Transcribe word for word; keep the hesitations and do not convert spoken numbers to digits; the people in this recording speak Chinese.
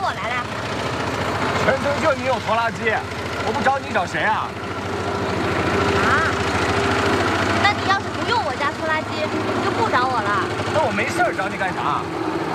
我来了。 全村就你有拖拉机，我不找你找谁啊？ 啊？那你要是不用我家拖拉机，你就不找我了。 那我没事儿找你干啥？